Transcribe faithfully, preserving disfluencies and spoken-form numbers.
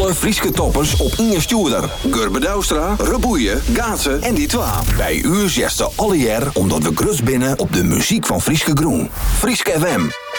Alle Frieske toppers op één stuurder. Gurbe Douwstra, Reboeien, Gaatsen en die twa. Bij u zegt ze alle jaar omdat we grus binnen op de muziek van Frieske Groen. Frieske F M.